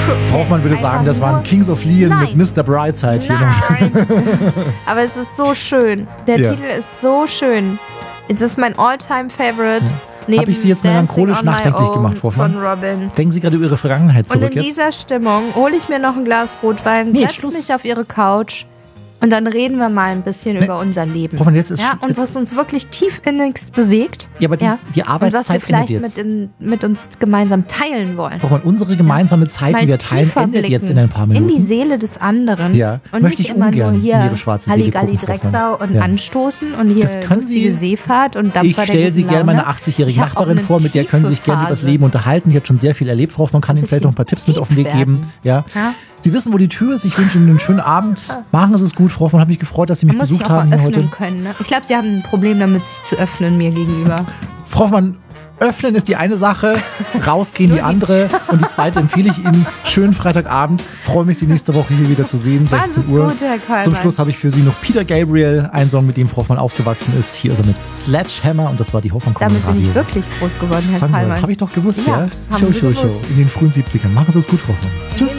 Frau Hoffmann würde sagen, das waren Kings of Leon mit Mr. Brightside hier noch. Aber es ist so schön. Der Titel ist so schön. Es ist mein All-Time-Favorite. Habe ich Sie jetzt melancholisch nachdenklich gemacht, Frau Hoffmann? Von Robin. Denken Sie gerade über Ihre Vergangenheit zurück jetzt? Und in dieser Stimmung hole ich mir noch ein Glas Rotwein, setze mich auf Ihre Couch und dann reden wir mal ein bisschen über unser Leben. Frau Hoffmann, jetzt ist und was uns wirklich tiefsinnigst bewegt. Ja, aber die Arbeitszeit endet jetzt. Und was wir vielleicht mit uns gemeinsam teilen wollen. Frau Hoffmann, unsere gemeinsame Zeit, die wir teilen, endet jetzt in ein paar Minuten. In die Seele des anderen. Ja, und möchte ich ungern in Ihre schwarze Seele gucken, Frau Hoffmann. Halligalli Drecksau und anstoßen und hier lustige Seefahrt und Dampfer. Ich stelle Sie gerne meine 80-jährige Nachbarin vor, mit der können Sie sich gerne über das Leben unterhalten. Die hat schon sehr viel erlebt, Frau Hoffmann, kann Ihnen vielleicht noch ein paar Tipps mit auf den Weg geben. Ja. Sie wissen, wo die Tür ist. Ich wünsche Ihnen einen schönen Abend. Machen Sie es gut, Frau Hoffmann. Hat mich gefreut, dass Sie mich besucht haben hier heute. Können, ne? Ich glaube, Sie haben ein Problem damit, sich zu öffnen mir gegenüber. Frau Hoffmann, öffnen ist die eine Sache, rausgehen die andere. Und die zweite empfehle ich Ihnen. Schönen Freitagabend. Freue mich, Sie nächste Woche hier wieder zu sehen, 16 Uhr. Gut, Herr Kollmann. Zum Schluss habe ich für Sie noch Peter Gabriel, ein Song, mit dem Frau Hoffmann aufgewachsen ist. Hier ist er mit Sledgehammer und das war die Hoffmann-Kommune. Damit bin ich wirklich groß geworden, Herr Kollmann. Habe ich doch gewusst, ja? Show. In den frühen 70ern. Machen Sie es gut, Frau Hoffmann. Tschüss.